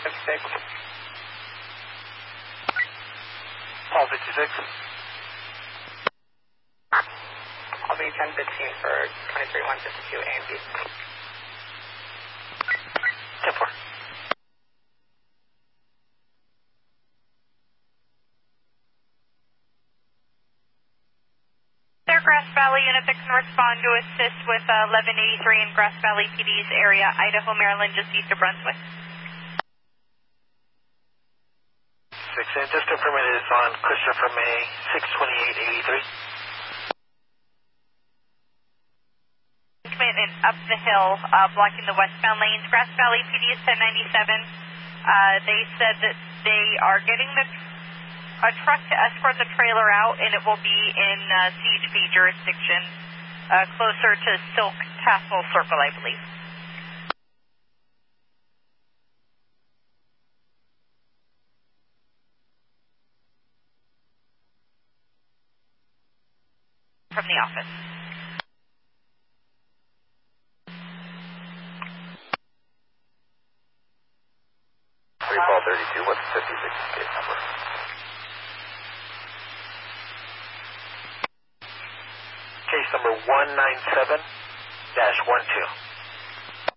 56. Paul 56. I'll be 1015 for 23152 A and B. 10-4. There, Grass Valley Unit that can respond to assist with 1183 in Grass Valley PD's area, Idaho, Maryland, just east of Brunswick. 6 in, just confirm it is on Christopher May, 62883. Commitment up the hill, blocking the westbound lanes. Grass Valley PD is 1097. They said that they are getting a truck to escort the trailer out, and it will be in CHP jurisdiction, closer to Silk Tassel Circle, I believe. From the office. Paul 32, what's 56 case number? Case number 197-12.